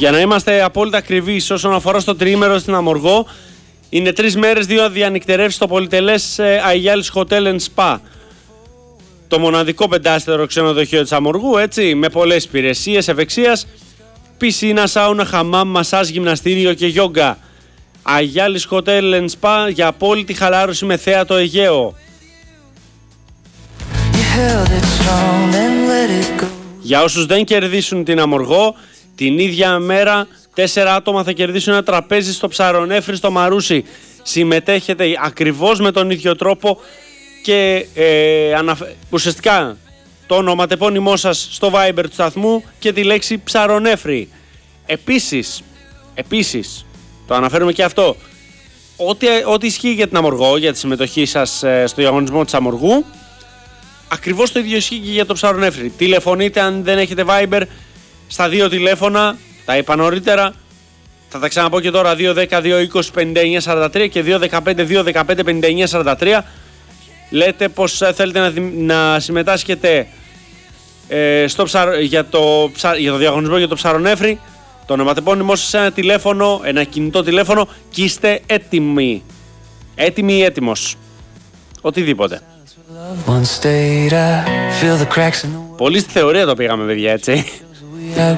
Για να είμαστε απόλυτα ακριβείς όσον αφορά στο τριήμερο στην Αμοργό, είναι 3 μέρες, 2 διανυκτερεύσεις στο πολυτελές Αγιάλης Hotel and Spa. Το μοναδικό 5-στερο ξενοδοχείο της Αμοργού, έτσι, με πολλές υπηρεσίες ευεξίας, πισίνα, σάουνα, χαμάμ, μασάζ, γυμναστήριο και γιόγκα. Αγιάλης Hotel and Spa για απόλυτη χαλάρωση με θέατο Αιγαίο. Για όσους δεν κερδίσουν την Αμοργό, την ίδια μέρα 4 άτομα θα κερδίσουν ένα τραπέζι στο Ψαρονέφρι στο Μαρούσι. Συμμετέχετε ακριβώς με τον ίδιο τρόπο και ουσιαστικά το ονοματεπώνυμό σας στο Viber του σταθμού και τη λέξη Ψαρονέφρι. Επίσης, το αναφέρουμε και αυτό, ό,τι ισχύει για την Αμοργό, για τη συμμετοχή σας στο διαγωνισμό της Αμοργού, ακριβώς το ίδιο ισχύει και για το Ψαρονέφρι. Τηλεφωνείτε αν δεν έχετε Viber στα 2 τηλέφωνα, τα είπα νωρίτερα, θα τα ξαναπώ και τώρα, 210-220-5943 και 215-215-5943. Λέτε πως θέλετε να συμμετάσχετε για το διαγωνισμό για το Ψαρονέφρι, το ονοματεπώνυμό σας σε ένα τηλέφωνο, ένα κινητό τηλέφωνο, και είστε έτοιμοι. Έτοιμοι ή έτοιμος. Οτιδήποτε. Πολύ στη θεωρία το πήγαμε, παιδιά, έτσι.